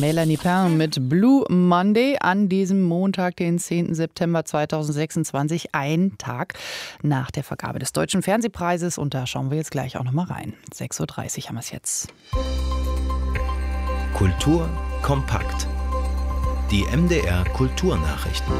Melanie Pain mit Blue Monday an diesem Montag, den 10. September 2026, ein Tag nach der Vergabe des Deutschen Fernsehpreises. Und da schauen wir jetzt gleich auch nochmal rein. 6.30 Uhr haben wir es jetzt. Kultur kompakt. Die MDR Kulturnachrichten.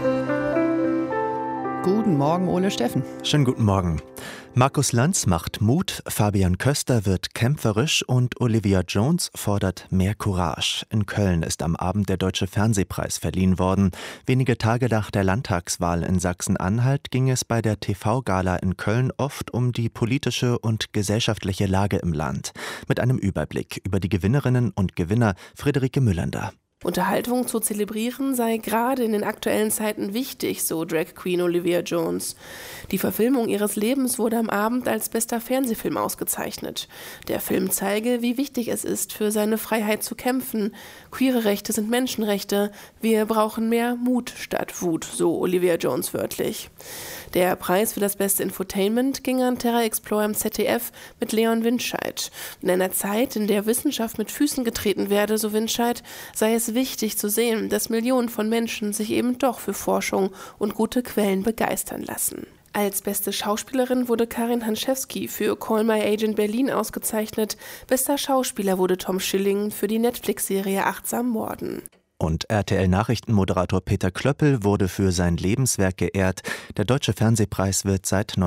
Guten Morgen, Ole Steffen. Schönen guten Morgen. Markus Lanz macht Mut, Fabian Köster wird kämpferisch und Olivia Jones fordert mehr Courage. In Köln ist am Abend der Deutsche Fernsehpreis verliehen worden. Wenige Tage nach der Landtagswahl in Sachsen-Anhalt ging es bei der TV-Gala in Köln oft um die politische und gesellschaftliche Lage im Land. Mit einem Überblick über die Gewinnerinnen und Gewinner Friederike Müllender. Unterhaltung zu zelebrieren sei gerade in den aktuellen Zeiten wichtig, so Drag Queen Olivia Jones. Die Verfilmung ihres Lebens wurde am Abend als bester Fernsehfilm ausgezeichnet. Der Film zeige, wie wichtig es ist, für seine Freiheit zu kämpfen. Queere Rechte sind Menschenrechte. Wir brauchen mehr Mut statt Wut, so Olivia Jones wörtlich. Der Preis für das beste Infotainment ging an Terra Explorer im ZDF mit Leon Winscheid. In einer Zeit, in der Wissenschaft mit Füßen getreten werde, so Winscheid, sei es wichtig zu sehen, dass Millionen von Menschen sich eben doch für Forschung und gute Quellen begeistern lassen. Als beste Schauspielerin wurde Karin Hanschewski für Call My Agent Berlin ausgezeichnet. Bester Schauspieler wurde Tom Schilling für die Netflix-Serie Achtsam Morden. Und RTL-Nachrichtenmoderator Peter Klöppel wurde für sein Lebenswerk geehrt. Der Deutsche Fernsehpreis wird seit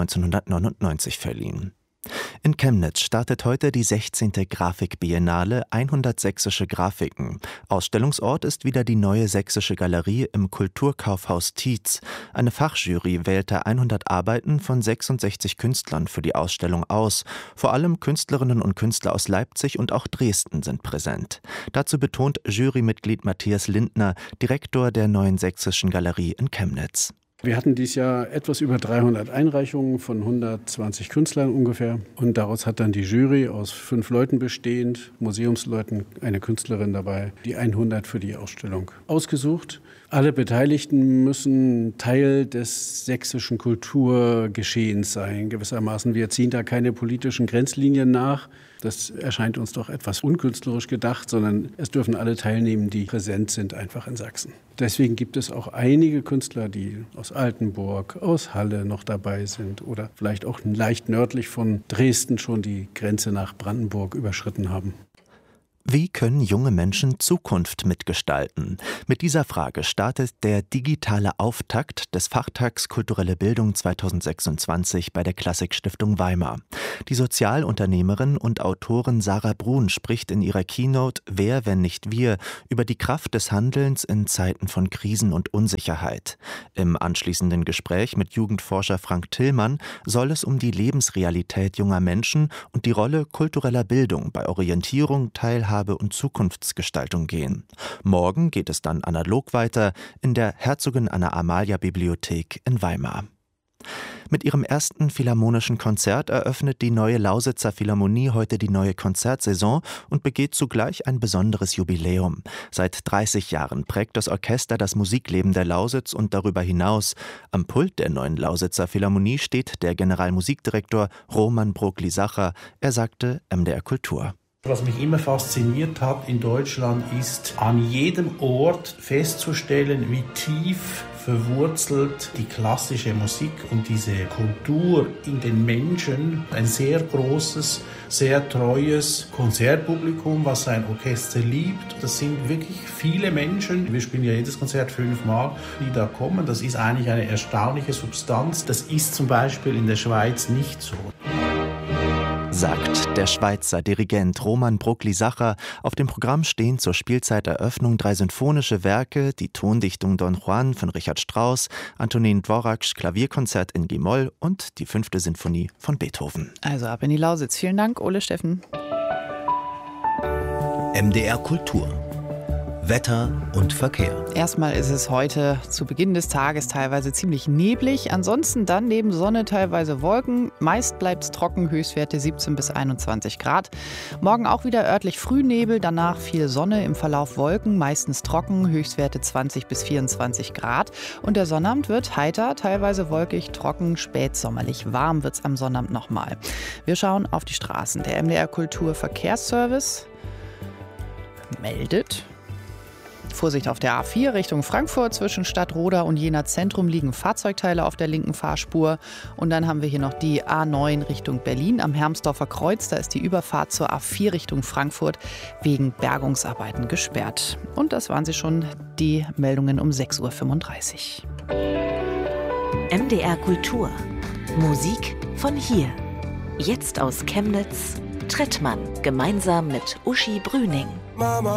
1999 verliehen. In Chemnitz startet heute die 16. Grafikbiennale 100 sächsische Grafiken. Ausstellungsort ist wieder die Neue Sächsische Galerie im Kulturkaufhaus Tietz. Eine Fachjury wählte 100 Arbeiten von 66 Künstlern für die Ausstellung aus. Vor allem Künstlerinnen und Künstler aus Leipzig und auch Dresden sind präsent. Dazu betont Jurymitglied Matthias Lindner, Direktor der Neuen Sächsischen Galerie in Chemnitz. Wir hatten dieses Jahr etwas über 300 Einreichungen von 120 Künstlern ungefähr. Und daraus hat dann die Jury aus 5 Leuten bestehend, Museumsleuten, eine Künstlerin dabei, die 100 für die Ausstellung ausgesucht. Alle Beteiligten müssen Teil des sächsischen Kulturgeschehens sein, gewissermaßen. Wir ziehen da keine politischen Grenzlinien nach. Das erscheint uns doch etwas unkünstlerisch gedacht, sondern es dürfen alle teilnehmen, die präsent sind, einfach in Sachsen. Deswegen gibt es auch einige Künstler, die aus Altenburg, aus Halle noch dabei sind oder vielleicht auch leicht nördlich von Dresden schon die Grenze nach Brandenburg überschritten haben. Wie können junge Menschen Zukunft mitgestalten? Mit dieser Frage startet der digitale Auftakt des Fachtags Kulturelle Bildung 2026 bei der Klassik-Stiftung Weimar. Die Sozialunternehmerin und Autorin Sarah Brun spricht in ihrer Keynote »Wer, wenn nicht wir?« über die Kraft des Handelns in Zeiten von Krisen und Unsicherheit. Im anschließenden Gespräch mit Jugendforscher Frank Tillmann soll es um die Lebensrealität junger Menschen und die Rolle kultureller Bildung bei Orientierung, Teilhabe und Zukunftsgestaltung gehen. Morgen geht es dann analog weiter in der Herzogin Anna-Amalia-Bibliothek in Weimar. Mit ihrem ersten philharmonischen Konzert eröffnet die Neue Lausitzer Philharmonie heute die neue Konzertsaison und begeht zugleich ein besonderes Jubiläum. Seit 30 Jahren prägt das Orchester das Musikleben der Lausitz und darüber hinaus. Am Pult der Neuen Lausitzer Philharmonie steht der Generalmusikdirektor Roman Broglie-Sacher. Er sagte MDR Kultur. Was mich immer fasziniert hat in Deutschland ist, an jedem Ort festzustellen, wie tief verwurzelt die klassische Musik und diese Kultur in den Menschen. Ein sehr großes, sehr treues Konzertpublikum, was sein Orchester liebt. Das sind wirklich viele Menschen. Wir spielen ja jedes Konzert 5-mal, die da kommen. Das ist eigentlich eine erstaunliche Substanz. Das ist zum Beispiel in der Schweiz nicht so. Sagt der Schweizer Dirigent Roman Broglie-Sacher. Auf dem Programm stehen zur Spielzeiteröffnung 3 sinfonische Werke, die Tondichtung Don Juan von Richard Strauss, Antonin Dvoraks Klavierkonzert in G-Moll und die 5. Sinfonie von Beethoven. Also ab in die Lausitz. Vielen Dank, Ole Steffen. MDR Kultur. Wetter und Verkehr. Erstmal ist es heute zu Beginn des Tages teilweise ziemlich neblig. Ansonsten dann neben Sonne teilweise Wolken. Meist bleibt es trocken, Höchstwerte 17 bis 21 Grad. Morgen auch wieder örtlich Frühnebel, danach viel Sonne, im Verlauf Wolken, meistens trocken, Höchstwerte 20 bis 24 Grad. Und der Sonnabend wird heiter, teilweise wolkig, trocken, spätsommerlich. Warm wird es am Sonnabend nochmal. Wir schauen auf die Straßen. Der MDR Kultur Verkehrsservice meldet Vorsicht auf der A4 Richtung Frankfurt. Zwischen Stadtroda und Jena Zentrum liegen Fahrzeugteile auf der linken Fahrspur. Und dann haben wir hier noch die A9 Richtung Berlin am Hermsdorfer Kreuz. Da ist die Überfahrt zur A4 Richtung Frankfurt wegen Bergungsarbeiten gesperrt. Und das waren sie schon, die Meldungen um 6:35 Uhr. MDR Kultur. Musik von hier. Jetzt aus Chemnitz. Trettmann gemeinsam mit Uschi Brüning. Mama.